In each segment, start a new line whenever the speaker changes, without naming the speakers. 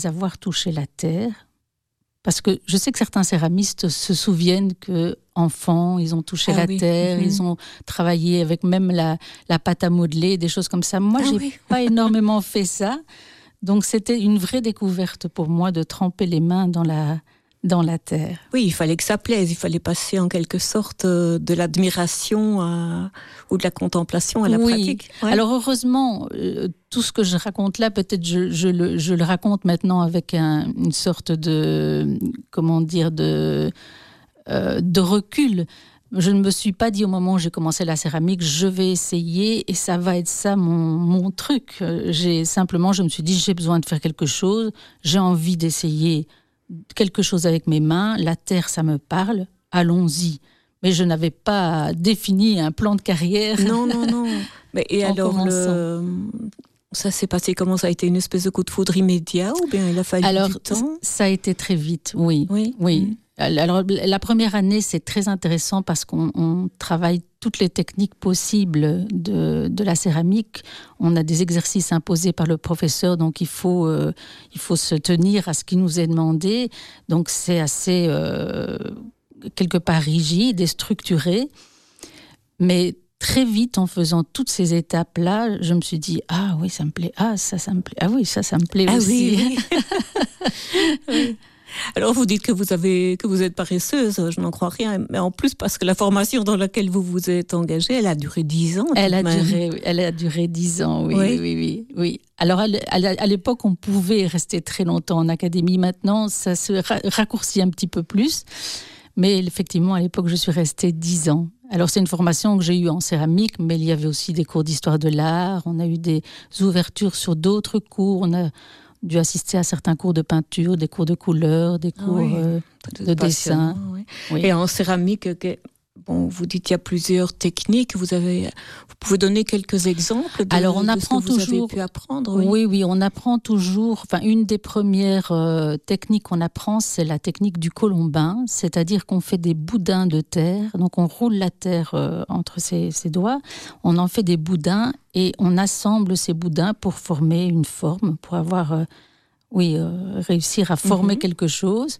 avoir touché la terre. Parce que je sais que certains céramistes se souviennent qu'enfants, ils ont touché la terre, ils ont travaillé avec même la pâte à modeler, des choses comme ça. Moi, j'ai pas énormément fait ça. Donc, c'était une vraie découverte pour moi de tremper les mains dans la terre.
Oui, il fallait que ça plaise. Il fallait passer en quelque sorte de l'admiration ou de la contemplation à la pratique.
Ouais. Alors, heureusement, tout ce que je raconte là, peut-être je le raconte maintenant avec une sorte de, de recul. Je ne me suis pas dit au moment où j'ai commencé la céramique, je vais essayer et ça va être ça mon truc. Je me suis dit, j'ai besoin de faire quelque chose, j'ai envie d'essayer quelque chose avec mes mains, la terre, ça me parle, allons-y. Mais je n'avais pas défini un plan de carrière.
Non. Mais et alors, ça s'est passé comment? Ça a été une espèce de coup de foudre immédiat ou bien il a fallu du temps?
Ça a été très vite, oui. Alors, la première année, c'est très intéressant parce qu'on travaille toutes les techniques possibles de la céramique. On a des exercices imposés par le professeur, donc il faut se tenir à ce qui nous est demandé. Donc, c'est assez, quelque part, rigide et structuré. Mais très vite, en faisant toutes ces étapes-là, je me suis dit, ah oui, ça me plaît, ça me plaît, ah oui, ça me plaît aussi.
Oui. Alors vous dites que vous êtes paresseuse, je n'en crois rien, mais en plus parce que la formation dans laquelle vous vous êtes engagée, elle a duré 10 ans.
Elle a duré 10 ans, oui. Alors à l'époque, on pouvait rester très longtemps en académie. Maintenant, ça se raccourcit un petit peu plus, mais effectivement, à l'époque, je suis restée 10 ans. Alors c'est une formation que j'ai eue en céramique, mais il y avait aussi des cours d'histoire de l'art. On a eu des ouvertures sur d'autres cours. On a dû assister à certains cours de peinture, des cours de couleur, des cours de dessin.
Oui. Et en céramique, vous dites qu'il y a plusieurs techniques. Vous pouvez donner quelques exemples de,
Alors on apprend
de ce que vous
toujours,
avez pu apprendre.
Oui, on apprend toujours. Enfin, une des premières techniques qu'on apprend, c'est la technique du colombin, c'est-à-dire qu'on fait des boudins de terre. Donc on roule la terre entre ses doigts, on en fait des boudins et on assemble ces boudins pour former une forme, pour avoir, réussir à former quelque chose.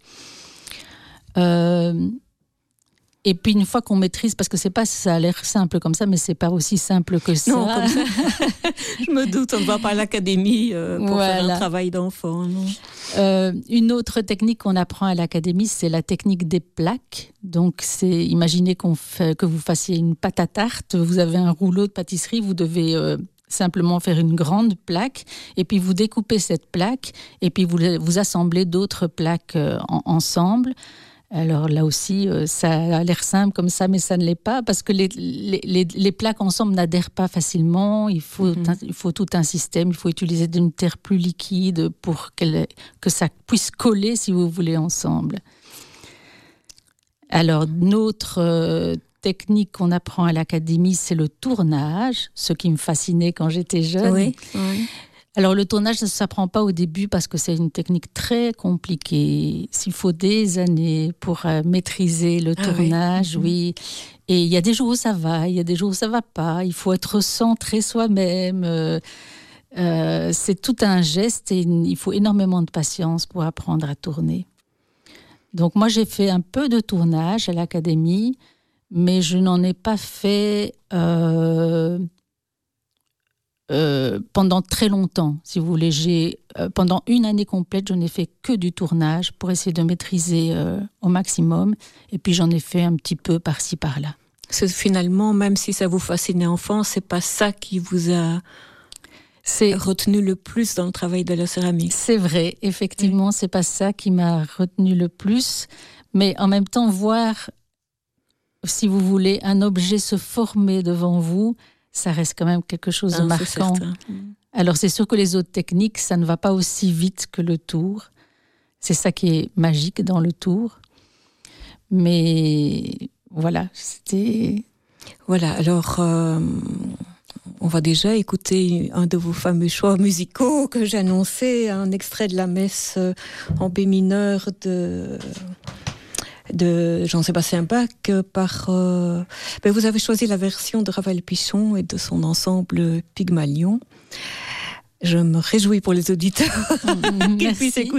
Et puis une fois qu'on maîtrise, parce que ça a l'air simple comme ça, mais c'est pas aussi simple que ça.
Non, comme ça. Je me doute, on ne va pas à l'académie pour faire un travail d'enfant. Non.
Une autre technique qu'on apprend à l'académie, c'est la technique des plaques. Donc, imaginez que vous fassiez une pâte à tarte, vous avez un rouleau de pâtisserie, vous devez simplement faire une grande plaque, et puis vous découpez cette plaque, et puis vous assemblez d'autres plaques ensemble. Alors là aussi, ça a l'air simple comme ça, mais ça ne l'est pas, parce que les plaques ensemble n'adhèrent pas facilement. Il faut tout un système, il faut utiliser une terre plus liquide pour que ça puisse coller, si vous voulez, ensemble. Alors, notre technique qu'on apprend à l'académie, c'est le tournage, ce qui me fascinait quand j'étais jeune.
Oui.
Alors, le tournage ne s'apprend pas au début parce que c'est une technique très compliquée. Il faut des années pour maîtriser le tournage, oui. Et il y a des jours où ça va, il y a des jours où ça ne va pas. Il faut être centré soi-même. C'est tout un geste et il faut énormément de patience pour apprendre à tourner. Donc, moi, j'ai fait un peu de tournage à l'académie, mais je n'en ai pas fait... pendant très longtemps, si vous voulez. Pendant une année complète, je n'ai fait que du tournage pour essayer de maîtriser au maximum. Et puis j'en ai fait un petit peu par-ci, par-là.
Finalement, même si ça vous fascinait enfant, c'est pas ça qui vous a retenu le plus dans le travail de la céramique.
C'est vrai, effectivement, c'est pas ça qui m'a retenu le plus. Mais en même temps, voir, si vous voulez, un objet se former devant vous, ça reste quand même quelque chose de marquant. Alors c'est sûr que les autres techniques, ça ne va pas aussi vite que le tour. C'est ça qui est magique dans le tour. Mais voilà, c'était...
Voilà, alors on va déjà écouter un de vos fameux choix musicaux que j'ai annoncé, un extrait de la messe en B mineur de Jean-Sébastien Bach vous avez choisi la version de Ravel Pichon et de son ensemble Pygmalion. Je me réjouis pour les auditeurs qu'ils puissent écouter.